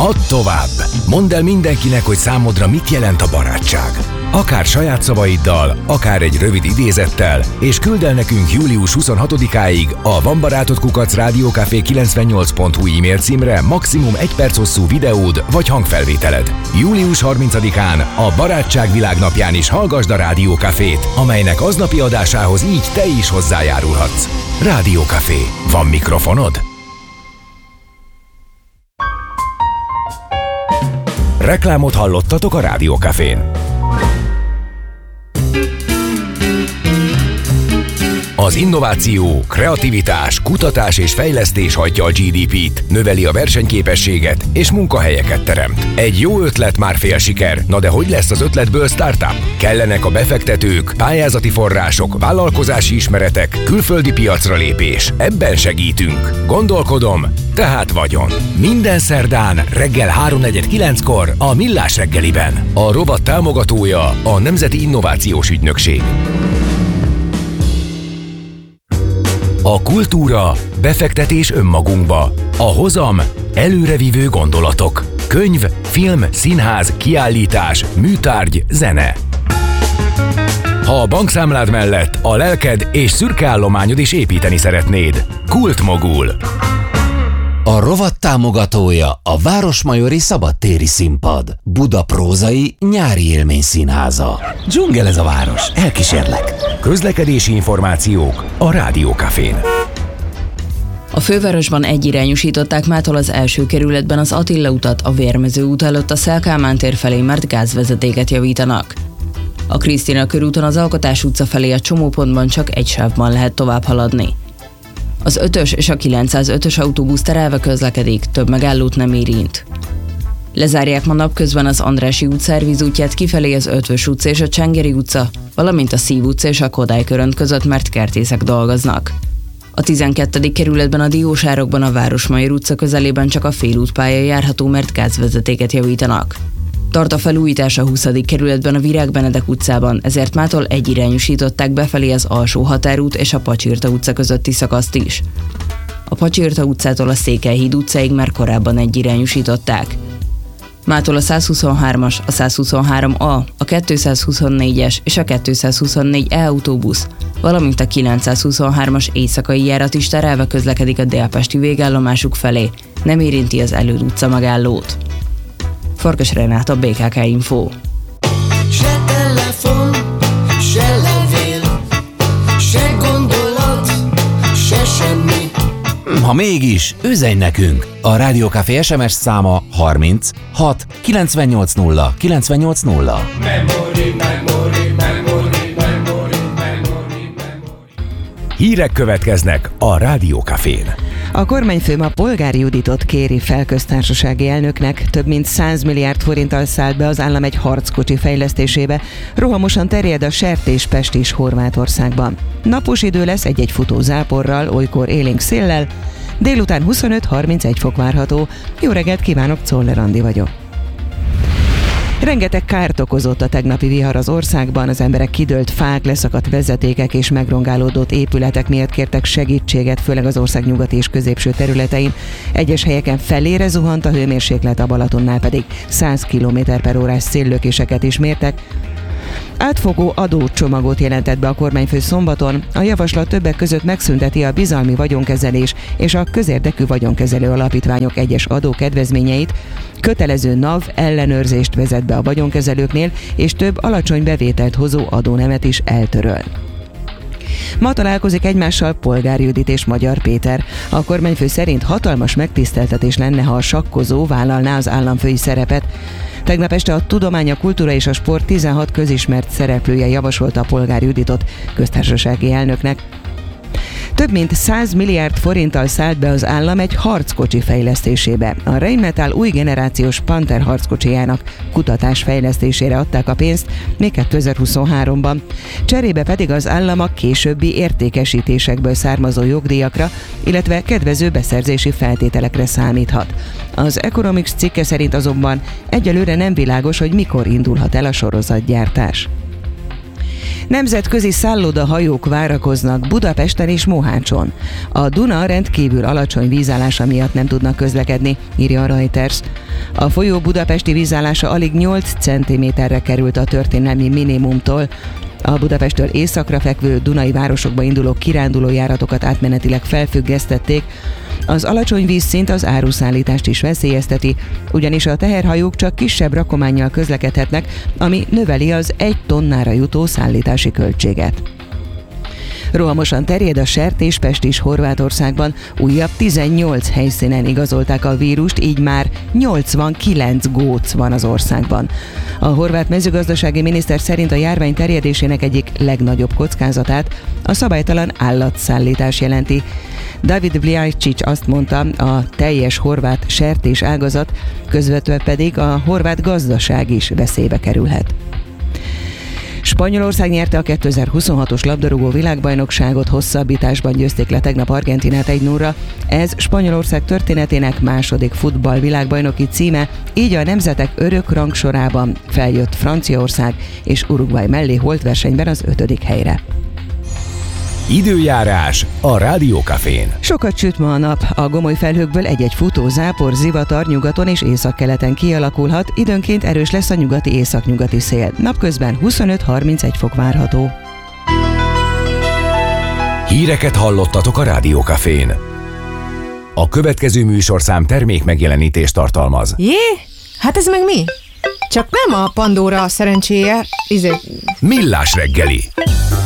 Add tovább! Mondd el mindenkinek, hogy számodra mit jelent a barátság. Akár saját szavaiddal, akár egy rövid idézettel, és küld el nekünk július 26-áig a vanbarátod@rádiókafé98.hu e-mail címre maximum 1 perc hosszú videód vagy hangfelvételed. Július 30-án a Barátság Világnapján is hallgasd a Rádió Cafét, amelynek aznapi adásához így te is hozzájárulhatsz. Rádió Café. Van mikrofonod? Reklámot hallottatok a Rádió Cafén. Az innováció, kreativitás, kutatás és fejlesztés hajtja a GDP-t, növeli a versenyképességet és munkahelyeket teremt. Egy jó ötlet már fél siker, na de hogy lesz az ötletből startup? Kellenek a befektetők, pályázati források, vállalkozási ismeretek, külföldi piacra lépés. Ebben segítünk. Gondolkodom, tehát vagyon. Minden szerdán reggel 3:49-kor a Millás reggeliben. A rovat támogatója a Nemzeti Innovációs Ügynökség. A kultúra, befektetés önmagunkba. A hozam, előrevívő gondolatok. Könyv, film, színház, kiállítás, műtárgy, zene. Ha a bankszámlád mellett a lelked és szürke állományod is építeni szeretnéd. Kultmogul. A rovat támogatója a Városmajori Szabadtéri Színpad, Buda prózai nyári élményszínháza. Dzsungel ez a város, elkísérlek. Közlekedési információk a Rádió Cafén. A fővárosban egyirányúsították mától az első kerületben az Attila utat, a Vérmező út előtt a Széll Kálmán tér felé, mert gázvezetéket javítanak. A Krisztina körúton az Alkotás utca felé a csomópontban csak egy sávban lehet tovább haladni. Az 5-ös és a 905-ös autóbusz terelve közlekedik, több megállót nem érint. Lezárják ma napközben az Andrássy út szervizútját kifelé az Ötvös utca és a Csengeri utca, valamint a Szív utca és a Kodály körönt között, mert kertészek dolgoznak. A 12. kerületben a Diósárokban a Városmajor utca közelében csak a félútpálya járható, mert gázvezetéket javítanak. Tart a felújítás a 20. kerületben a Virág Benedek utcában, ezért mától egyirányúsították befelé az Alsó Határút és a Pacsirta utca közötti szakaszt is. A Pacsirta utcától a Székelyhíd utcáig már korábban egyirányúsították. Mától a 123-as, a 123A, a 224-es és a 224E autóbusz, valamint a 923-as éjszakai járat is terelve közlekedik a délpesti végállomásuk felé, nem érinti az Előd utca megállót. Farkas Renáta, BKK Info. Se telefon, se levél, se gondolat, se semmi. Ha mégis, üzenj nekünk! A Rádió Café SMS száma 30 6 980 980. Memory. Hírek következnek a Rádió Cafén. A kormányfő ma Polgári Juditot kéri fel köztársasági elnöknek, több mint 100 milliárd forinttal szállt be az állam egy harckocsi fejlesztésébe, rohamosan terjed a sertéspest is Horvátországban. Napos idő lesz egy-egy futó záporral, olykor élénk széllel, délután 25-31 fok várható. Jó reggelt kívánok, Czoller Andi vagyok. Rengeteg kárt okozott a tegnapi vihar az országban, az emberek kidőlt fák, leszakadt vezetékek és megrongálódott épületek miatt kértek segítséget, főleg az ország nyugati és középső területein. Egyes helyeken felére zuhant a hőmérséklet, a Balatonnál pedig 100 km/órás széllökéseket is mértek. Átfogó adócsomagot jelentett be a kormányfő szombaton. A javaslat többek között megszünteti a bizalmi vagyonkezelés és a közérdekű vagyonkezelő alapítványok egyes adókedvezményeit, kötelező NAV ellenőrzést vezet be a vagyonkezelőknél, és több alacsony bevételt hozó adónemet is eltöröl. Ma találkozik egymással Polgári Judit és Magyar Péter. A kormányfő szerint hatalmas megtiszteltetés lenne, ha a sakkozó vállalná az államfői szerepet. Tegnap este a Tudomány, a Kultúra és a Sport 16 közismert szereplője javasolta a Polgári Juditot köztársasági elnöknek. Több mint 100 milliárd forinttal szállt be az állam egy harckocsi fejlesztésébe. A Rheinmetall új generációs Panther harckocsijának kutatás fejlesztésére adták a pénzt még 2023-ban. Cserébe pedig az állam a későbbi értékesítésekből származó jogdíjakra, illetve kedvező beszerzési feltételekre számíthat. Az Economics cikke szerint azonban egyelőre nem világos, hogy mikor indulhat el a sorozatgyártás. Nemzetközi szállodahajók várakoznak Budapesten és Mohácson. A Duna rendkívül alacsony vízállása miatt nem tudnak közlekedni, írja a Reuters. A folyó budapesti vízállása alig 8 cm-re került a történelmi minimumtól. A Budapesttől északra fekvő dunai városokba induló kirándulójáratokat átmenetileg felfüggesztették. Az alacsony vízszint az áruszállítást is veszélyezteti, ugyanis a teherhajók csak kisebb rakománnyal közlekedhetnek, ami növeli az 1 tonnára jutó szállítási költséget. Rohamosan terjed a sertéspest is Horvátországban, újabb 18 helyszínen igazolták a vírust, így már 89 góc van az országban. A horvát mezőgazdasági miniszter szerint a járvány terjedésének egyik legnagyobb kockázatát a szabálytalan állatszállítás jelenti. David Bljajcic azt mondta, a teljes horvát sertés ágazat, közvetve pedig a horvát gazdaság is veszélybe kerülhet. Spanyolország nyerte a 2026-os labdarúgó világbajnokságot, hosszabbításban győzték le tegnap Argentinát 1-0-ra. Ez Spanyolország történetének második futball világbajnoki címe, így a nemzetek örök rangsorában feljött Franciaország és Uruguay mellé holtversenyben az 5. helyre. Időjárás a Rádiókafén. Sokat süt ma a nap, a gomoly felhőkből egy-egy futó zápor, zivatar nyugaton és északkeleten kialakulhat, időnként erős lesz a nyugati északnyugati szél. Napközben 25-31 fok várható. Híreket hallottatok a Rádiókafén. A következő műsorszám termék megjelenítést tartalmaz. Jé? Hát ez meg mi? Csak nem a Pandora szerencséje, Millás reggeli.